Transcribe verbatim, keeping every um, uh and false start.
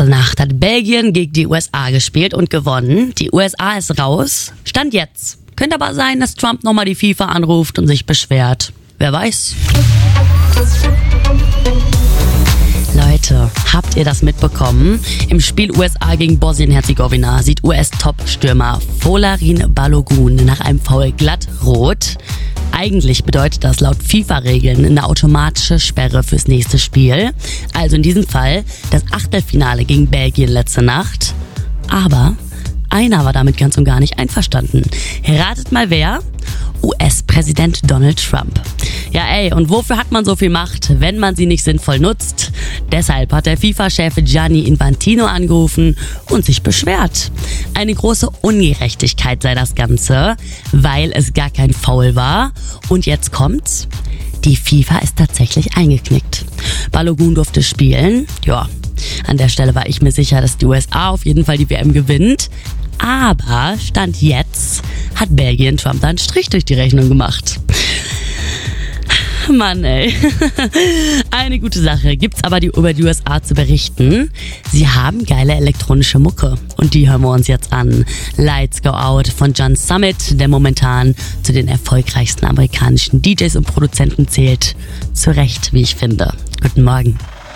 Letzte Nacht hat Belgien gegen die U S A gespielt und gewonnen. Die U S A ist raus. Stand jetzt. Könnte aber sein, dass Trump nochmal die FIFA anruft und sich beschwert. Wer weiß. Leute, habt ihr das mitbekommen? Im Spiel U S A gegen Bosnien-Herzegowina sieht U S-Top-Stürmer Folarin Balogun nach einem Foul glatt rot. Eigentlich bedeutet das laut FIFA-Regeln eine automatische Sperre fürs nächste Spiel. Also in diesem Fall das Achtelfinale gegen Belgien letzte Nacht. Aber einer war damit ganz und gar nicht einverstanden. Ratet mal wer? U S-Präsident Donald Trump. Ja ey, und wofür hat man so viel Macht, wenn man sie nicht sinnvoll nutzt? Deshalb hat der FIFA-Chef Gianni Infantino angerufen und sich beschwert. Eine große Ungerechtigkeit sei das Ganze, weil es gar kein Foul war. Und jetzt kommt's. Die FIFA ist tatsächlich eingeknickt. Balogun durfte spielen. Ja, an der Stelle war ich mir sicher, dass die U S A auf jeden Fall die W M gewinnt. Aber Stand jetzt hat Belgien Trump da einen Strich durch die Rechnung gemacht. Mann, ey. Eine gute Sache gibt's aber die, über die U S A zu berichten. Sie haben geile elektronische Mucke. Und die hören wir uns jetzt an. Lights Go Out von John Summit, der momentan zu den erfolgreichsten amerikanischen D Js und Produzenten zählt. Zu Recht, wie ich finde. Guten Morgen.